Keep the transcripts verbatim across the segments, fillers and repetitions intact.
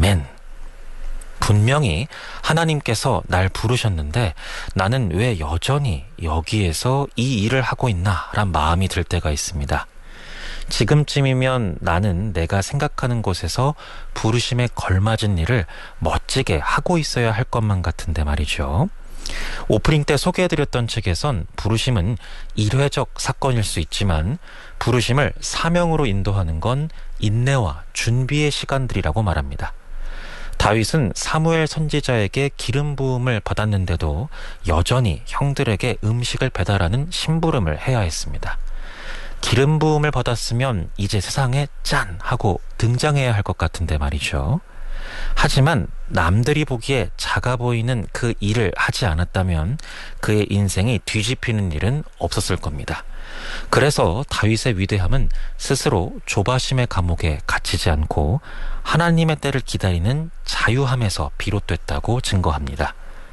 아멘. 분명히 하나님께서 날 부르셨는데 나는 왜 여전히 여기에서 이 일을 하고 있나 란 마음이 들 때가 있습니다. 지금쯤이면 나는 내가 생각하는 곳에서 부르심에 걸맞은 일을 멋지게 하고 있어야 할 것만 같은데 말이죠. 오프닝 때 소개해드렸던 책에선 부르심은 일회적 사건일 수 있지만 부르심을 사명으로 인도하는 건 인내와 준비의 시간들이라고 말합니다. 다윗은 사무엘 선지자에게 기름 부음을 받았는데도 여전히 형들에게 음식을 배달하는 심부름을 해야 했습니다. 기름 부음을 받았으면 이제 세상에 짠 하고 등장해야 할 것 같은데 말이죠. 하지만 남들이 보기에 작아 보이는 그 일을 하지 않았다면 그의 인생이 뒤집히는 일은 없었을 겁니다. 그래서 다윗의 위대함은 스스로 조바심의 감옥에 갇히지 않고 하나님의 때를 기다리는 자유함에서 비롯됐다고 증거합니다.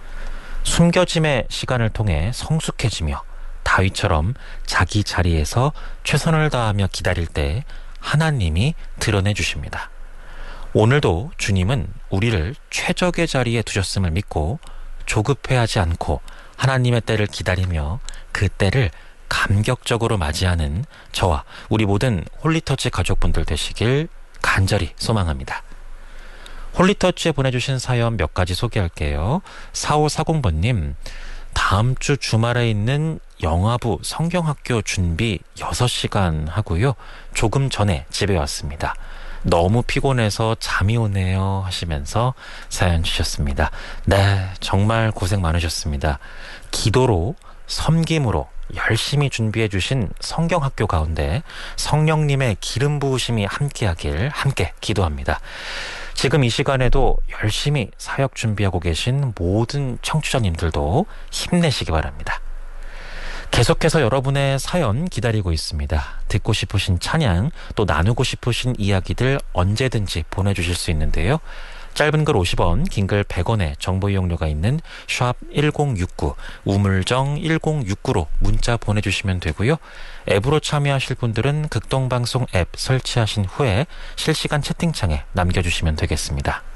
숨겨짐의 시간을 통해 성숙해지며 다윗처럼 자기 자리에서 최선을 다하며 기다릴 때 하나님이 드러내 주십니다. 오늘도 주님은 우리를 최적의 자리에 두셨음을 믿고 조급해하지 않고 하나님의 때를 기다리며 그 때를 감격적으로 맞이하는 저와 우리 모든 홀리터치 가족분들 되시길 간절히 소망합니다. 홀리터치에 보내주신 사연 몇 가지 소개할게요. 사오사공 번님, 다음 주 주말에 있는 영화부 성경학교 준비 여섯 시간 하고요. 조금 전에 집에 왔습니다. 너무 피곤해서 잠이 오네요 하시면서 사연 주셨습니다. 네, 정말 고생 많으셨습니다. 기도로, 섬김으로 열심히 준비해 주신 성경학교 가운데 성령님의 기름 부으심이 함께하길 함께 기도합니다. 지금 이 시간에도 열심히 사역 준비하고 계신 모든 청취자님들도 힘내시기 바랍니다. 계속해서 여러분의 사연 기다리고 있습니다. 듣고 싶으신 찬양, 또 나누고 싶으신 이야기들 언제든지 보내주실 수 있는데요. 짧은 글 오십 원, 긴 글 백 원의 정보 이용료가 있는 샵 일공육구, 우물정 일공육구로 문자 보내주시면 되고요. 앱으로 참여하실 분들은 극동방송 앱 설치하신 후에 실시간 채팅창에 남겨주시면 되겠습니다.